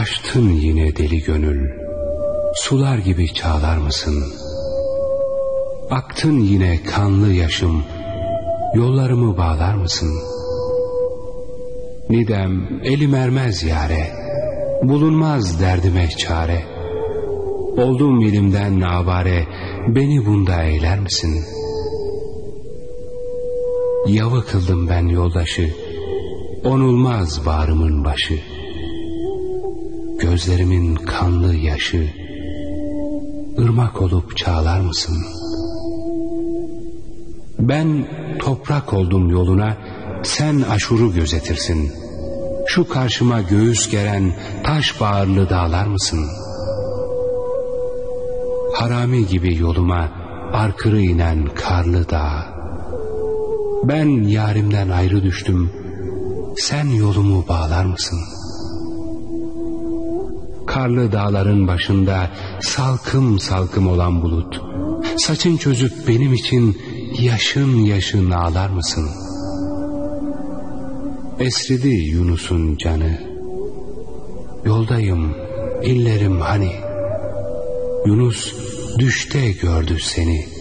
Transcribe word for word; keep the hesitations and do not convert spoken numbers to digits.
Taştın yine deli gönül, sular gibi çağlar mısın? Aktın yine kanlı yaşım, yollarımı bağlar mısın? Nidem elim ermez yâre, bulunmaz derdime çare. Oldum elimden avare, beni bunda eyler misin? Yavı kıldım ben yoldaşı, onulmaz bağrımın başı. Gözlerimin kanlı yaşı, ırmak olup çağlar mısın? Ben toprak oldum yoluna, sen aşuru gözetirsin. Şu karşıma göğüs geren taş bağırlı dağlar mısın? Harami gibi yoluma arkırı inen karlı dağ. Ben yarimden ayrı düştüm, sen yolumu bağlar mısın? Karlı dağların başında salkım salkım olan bulut, saçın çözüp benim için yaşın yaşın ağlar mısın? Esridi Yunus'un canı, yoldayım illerim hani. Yunus düşte gördü seni,